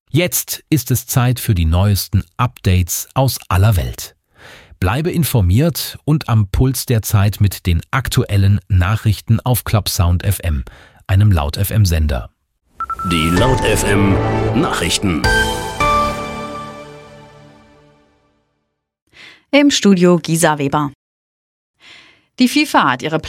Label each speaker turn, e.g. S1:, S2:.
S1: Jetzt ist es Zeit für die neuesten Updates aus aller Welt. Bleibe informiert und am Puls der Zeit mit den aktuellen Nachrichten auf Clubsound FM, einem Laut FM Sender.
S2: Die Laut FM Nachrichten.
S3: Im Studio Gisa Weber. Die FIFA hat ihre